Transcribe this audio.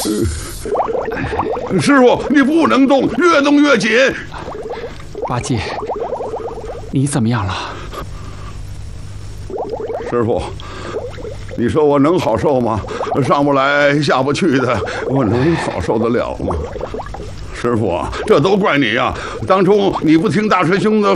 师傅，你不能动，越动越紧。 八戒，你怎么样了？ 师傅，你说我能好受吗？上不来下不去的，我能好受得了吗？师傅啊，这都怪你呀！当初你不听大师兄的